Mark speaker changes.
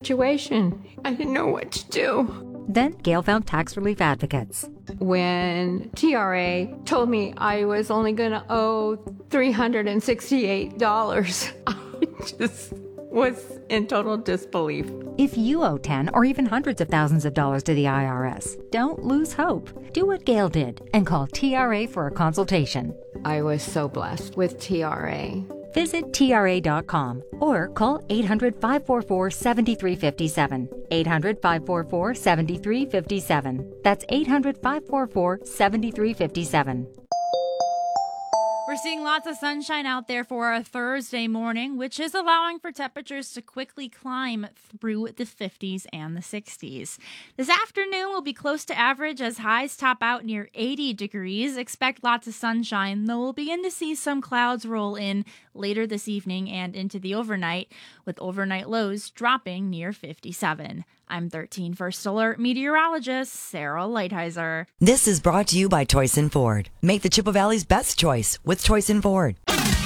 Speaker 1: situation. I didn't know what to do.
Speaker 2: Then Gail found tax relief advocates.
Speaker 1: When TRA told me I was only going to owe $368, I just was in total disbelief.
Speaker 2: If you owe 10 or even hundreds of thousands of dollars to the IRS, don't lose hope. Do what Gail did and call TRA for a consultation.
Speaker 1: I was so blessed with TRA.
Speaker 2: Visit TRA.com or call 800-544-7357. 800-544-7357. That's 800-544-7357.
Speaker 3: We're seeing lots of sunshine out there for a Thursday morning, which is allowing for temperatures to quickly climb through the 50s and the 60s. This afternoon will be close to average as highs top out near 80 degrees. Expect lots of sunshine, though we'll begin to see some clouds roll in later this evening and into the overnight, with overnight lows dropping near 57. I'm 13 First Alert meteorologist Sarah Lighthizer.
Speaker 4: This is brought to you by Toyson Ford. Make the Chippewa Valley's best choice with Toyson Ford.